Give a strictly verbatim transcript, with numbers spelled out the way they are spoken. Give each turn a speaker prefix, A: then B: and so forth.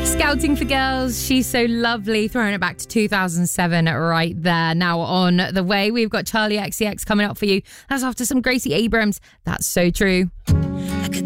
A: Scouting for Girls, She's So Lovely, throwing it back to two thousand seven right there. Now on the way, we've got Charlie X C X coming up for you. That's after some Gracie Abrams. That's So True.